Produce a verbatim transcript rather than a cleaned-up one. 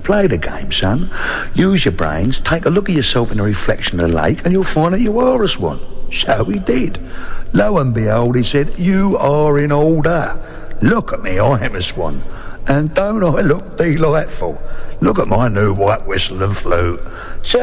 Play the game, son. Use your brains, take a look at yourself in the reflection of the lake, and you'll find that you are a swan. So he did. Lo and behold, he said, you are in order. Look at me, I am a swan. And don't I look delightful? Look at my new white whistle and flute. So